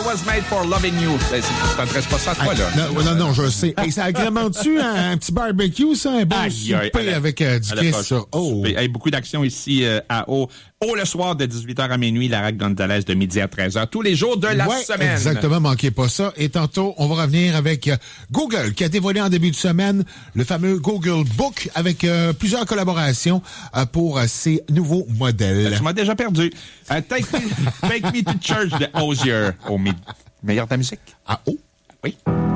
was made for loving you. Tu t'intéresses pas ça à toi, là? Non, je sais. Hey, ça agrémente-tu un petit barbecue, ça? Un bon souper avec du Kiss, ça. Oh! Hey, beaucoup d'action ici à Haut. Le soir de 18h à minuit, la Rack Gonzalez de midi à 13h. Tous les jours de la semaine. Exactement, manquez pas ça. Et tantôt, on va revenir avec Google, qui a dévoilé en début de semaine le fameux Google Book avec plusieurs collaborations pour ses nouveaux modèles. Tu m'as déjà perdu. Take me to Church de Hozier. Meilleur de la musique. Ah, oh? Oui.